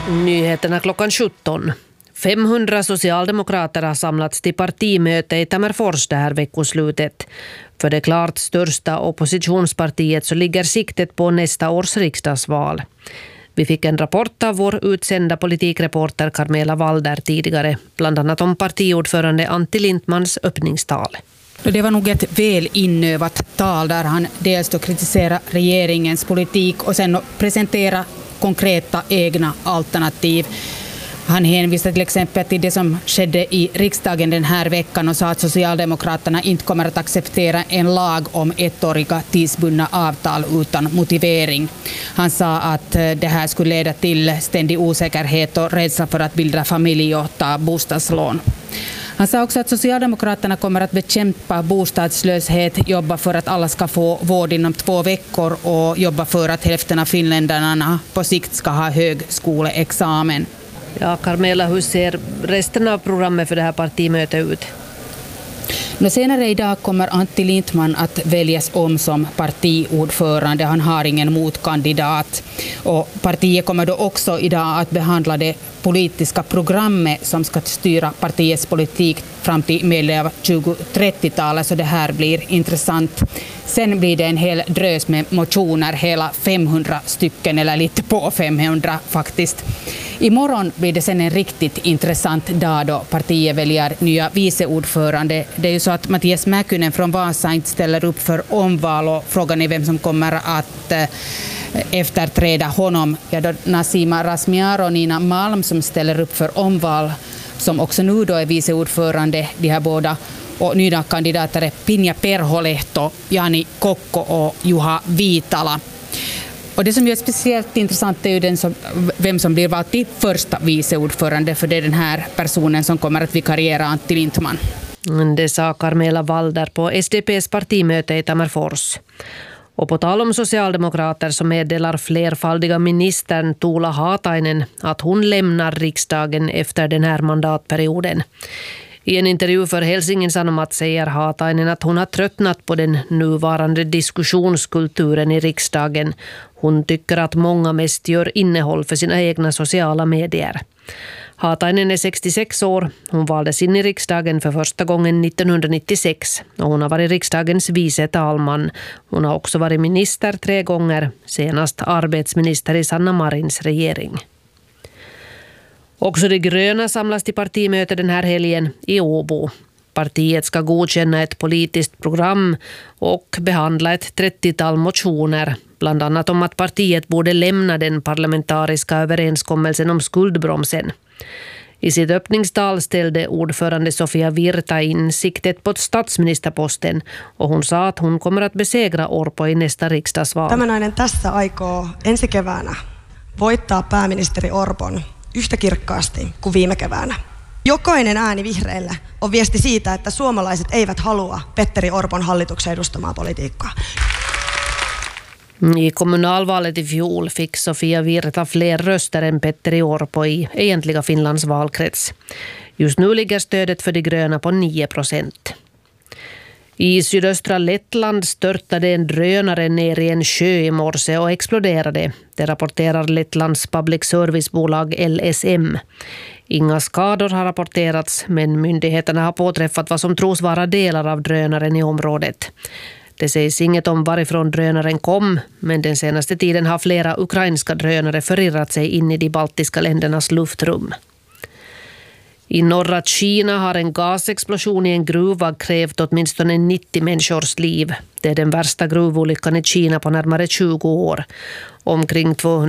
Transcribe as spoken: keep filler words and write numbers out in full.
Nyheterna klockan sjutton. femhundra socialdemokrater har samlats till partimöte i Tammerfors det här veckoslutet. För det klart största oppositionspartiet så ligger siktet på nästa års riksdagsval. Vi fick en rapport av vår utsända politikreporter Carmela Walder tidigare, bland annat om partiordförande Antti Lindmans öppningstal. Det var nog ett väl inövat tal där han dels då kritiserar regeringens politik och sen presentera konkreta egna alternativ. Han hänvisade till exempel till det som skedde i riksdagen den här veckan och sa att Socialdemokraterna inte kommer att acceptera en lag om ettåriga tidsbundna avtal utan motivering. Han sa att det här skulle leda till ständig osäkerhet och rädsla för att bilda familj och ta bostadslån. Han sa också att Socialdemokraterna kommer att bekämpa bostadslöshet, jobba för att alla ska få vård inom två veckor och jobba för att hälften av finländarna på sikt ska ha högskoleexamen. Ja, Carmela, hur ser resten av programmet för det här partimötet ut? Men senare idag kommer Antti Lindman att väljas om som partiordförande. Han har ingen motkandidat. Och partiet kommer då också idag att behandla det politiska programmet som ska styra partiets politik fram till medel av tjugo-trettiotalet, så det här blir intressant. Sen blir det en hel drös med motioner, hela femhundra stycken eller lite på femhundra faktiskt. Imorgon blir det sen en riktigt intressant dag då partiet väljer nya viceordförande. Det är ju så att Mattias Mäkynen från Vasa inte ställer upp för omval och frågan är vem som kommer att eh, efterträda honom. Ja, då Nasima Razmyar och Nina Malm som ställer upp för omval, som också nu då är viceordförande, de här båda. Och nya kandidater är Pinja Perholehto, Jani Kokko och Juha Viitala. Och det som är speciellt intressant är ju den som, vem som blir vald till första viceordförande, för det är den här personen som kommer att vikariera Antti Lindman. Det sa Carmela Walder på S D P:s partimöte i Tammerfors. Och på tal om socialdemokrater så meddelar flerfaldiga ministern Tuula Haatainen att hon lämnar riksdagen efter den här mandatperioden. I en intervju för Helsingin Sanomat säger Haatainen att hon har tröttnat på den nuvarande diskussionskulturen i riksdagen. Hon tycker att många mest gör innehåll för sina egna sociala medier. Haatainen är sextiosex år. Hon valdes in i riksdagen för första gången nittonhundranittiosex och hon har varit riksdagens vice talman. Hon har också varit minister tre gånger, senast arbetsminister i Sanna Marins regering. Också de gröna samlas till partimöte den här helgen i Åbo. Partiet ska godkänna ett politiskt program och behandla ett trettiotal motioner, bland annat om att partiet borde lämna den parlamentariska överenskommelsen om skuldbromsen. I sitt öppningstal ställde ordförande Sofia Virta in siktet på statsministerposten och hon sa att hon kommer att besegra Orpo i nästa riksdagsval. Tämä nainen tässä aikoo ensi keväänä voittaa pääministeri Orpon yhtä kirkkaasti kuin viime keväänä. Jokainen ääni vihreillä on viesti siitä, että suomalaiset eivät halua Petteri Orpon hallituksen edustamaa politiikkaa. I kommunalvalet i fjol fick Sofia Virta fler röster än Petteri Orpo i egentliga Finlands valkrets. Just nu ligger stödet för de gröna på nio procent. I sydöstra Lettland störtade en drönare ner i en sjö i morse och exploderade. Det rapporterar Lettlands public service-bolag L S M. Inga skador har rapporterats, men myndigheterna har påträffat vad som tros vara delar av drönaren i området. Det sägs inget om varifrån drönaren kom, men den senaste tiden har flera ukrainska drönare förirrat sig in i de baltiska ländernas luftrum. I norra Kina har en gasexplosion i en gruva krävt åtminstone nittio människors liv. Det är den värsta gruvolyckan i Kina på närmare tjugo år. Omkring tvåhundra